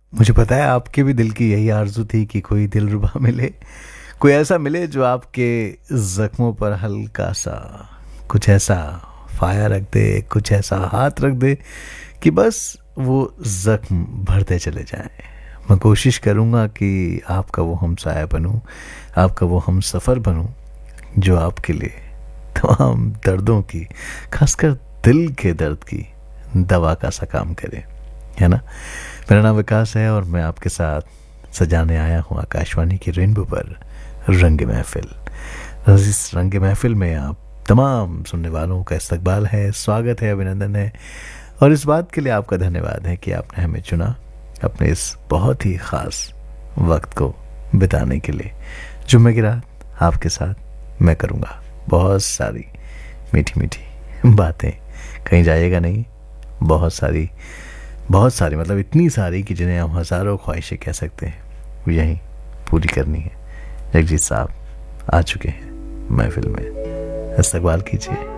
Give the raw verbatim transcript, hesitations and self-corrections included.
मुझे पता है आपके भी दिल की यही आरज़ू थी कि कोई दिलरुबा मिले, कोई ऐसा मिले जो आपके ज़ख्मों पर हल्का-सा कुछ ऐसा फ़ाया रख दे, कुछ ऐसा हाथ रख दे कि बस वो ज़ख्म भरते चले जाएँ। मैं कोशिश करूँगा कि आपका वो हमसाया बनूँ, आपका वो हमसफ़र बनूँ, जो आपके लिए तमाम दर्दों की, ख़ासकर दिल के दर्द की दवा का सा काम करे, है ना? मेरा नाम विकास है और मैं आपके साथ सजाने आया हूँ आकाशवाणी की रेनबो पर रंग महफिल। इस रंग महफिल में आप तमाम सुनने वालों का इस्तकबाल है, स्वागत है, अभिनंदन है और इस बात के लिए आपका धन्यवाद है कि आपने हमें चुना अपने इस बहुत ही ख़ास वक्त को बिताने के लिए। जुम्मे की रात आपके साथ मैं करूँगा बहुत सारी मीठी मीठी बातें, कहीं जाइएगा नहीं। बहुत सारी बहुत सारी मतलब इतनी सारी कि जिन्हें हम हज़ारों ख्वाहिशें कह सकते हैं, वो यहीं पूरी करनी है। जगजीत साहब आ चुके हैं महफिल में, इस्तकबाल कीजिए।